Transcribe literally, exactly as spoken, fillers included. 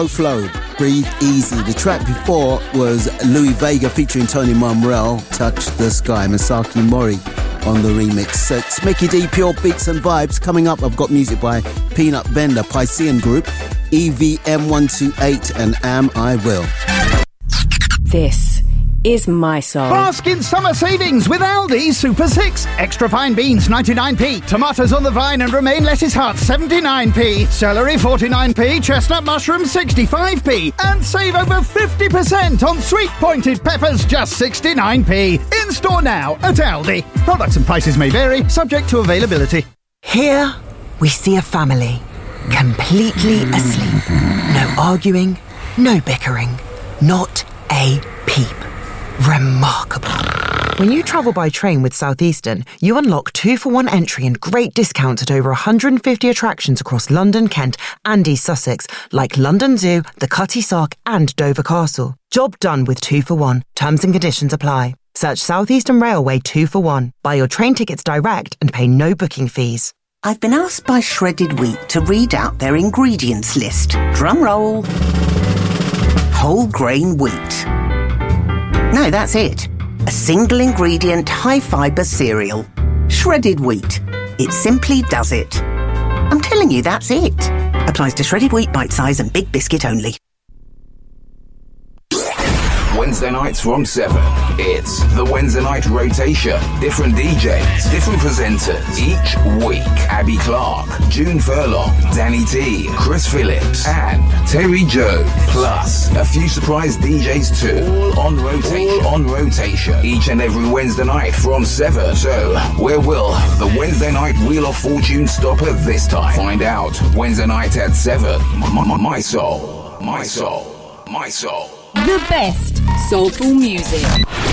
Flow, Breathe Easy. The track before was Louis Vega featuring Tony Monreal, Touch the Sky, Masaki Mori on the remix. So it's Mickey D, Pure Beats and Vibes. Coming up, I've got music by Peanut Vendor, Piscean Group, E V M one two eight and Am I Will. This is my song. Bask in summer savings with Aldi Super six. Extra fine beans ninety-nine p, tomatoes on the vine and romaine lettuce heart seventy-nine p, celery forty-nine p, chestnut mushroom sixty-five p, and save over fifty percent on sweet pointed peppers just sixty-nine p. In store now at Aldi. Products and prices may vary, subject to availability. Here we see a family completely asleep. No arguing, no bickering, not a peep. Remarkable. When you travel by train with Southeastern, you unlock two for one entry and great discounts at over one hundred fifty attractions across London, Kent and East Sussex, like London Zoo, the Cutty Sark and Dover Castle. Job done with two for one. Terms and conditions apply. Search Southeastern Railway two for one. Buy your train tickets direct and pay no booking fees. I've been asked by Shredded Wheat to read out their ingredients list. Drum roll. Whole grain wheat. No, that's it. A single ingredient, high fibre cereal. Shredded wheat. It simply does it. I'm telling you, that's it. Applies to shredded wheat, bite size and big biscuit only. Wednesday nights from seven. It's the Wednesday night rotation. Different D Js, different presenters. Each week, Abby Clark, June Furlong, Danny T, Chris Phillips, and Terry Joe. Plus, a few surprise D Js too. All on rotation. All on rotation. Each and every Wednesday night from seven. So, where will the Wednesday night Wheel of Fortune stop at this time? Find out Wednesday night at seven. My, my, my soul. My soul. My soul. The best soulful music.